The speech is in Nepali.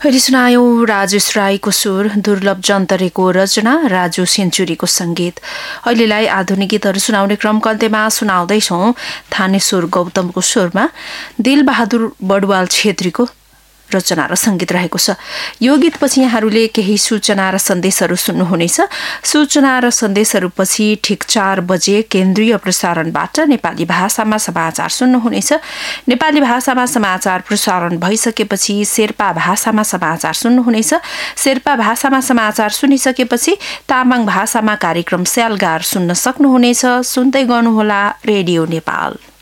अहिले सुनायौं राजेश राईको स्वर, दुर्लभ जन्तरेको रचना, राजु सेन्चुरीको संगीत। अहिलेलाई आधुनिक गीतहरू सुनाउने क्रमको अन्त्यमा सुनाउँदैछौं थानेश्वर गौतमको स्वरमा दिलबहादुर बडवाल छेत्रीको रचना र संगीत रहेको छ। यो गीतपछि यहाँहरूले केही सूचना र सन्देशहरू सुन्नुहुनेछ। सूचना र सन्देशहरूपछि ठिक 4 बजे केन्द्रीय प्रसारणबाट नेपाली भाषामा समाचार सुन्नुहुनेछ। नेपाली भाषामा समाचार प्रसारण भइसकेपछि शेर्पा भाषामा समाचार सुन्नुहुनेछ। शेर्पा भाषामा समाचार सुनिसकेपछि तामाङ भाषामा कार्यक्रम स्यालगार सुन्न सक्नुहुनेछ। सुन्दै गर्नुहोला रेडियो नेपाल।